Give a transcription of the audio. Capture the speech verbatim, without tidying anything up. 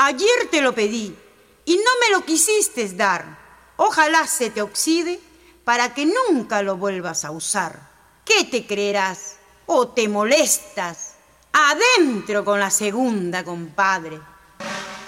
Ayer te lo pedí y no me lo quisiste dar. Ojalá se te oxide para que nunca lo vuelvas a usar. ¿Qué te creerás? ¿O te molestas? Adentro con la segunda, compadre.